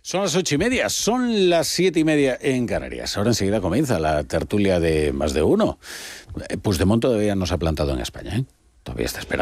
Son las 8:30, son las 7:30 en Canarias. Ahora enseguida comienza la tertulia de Más de Uno. Puigdemont todavía no se ha plantado en España, ¿eh? Todavía está esperando.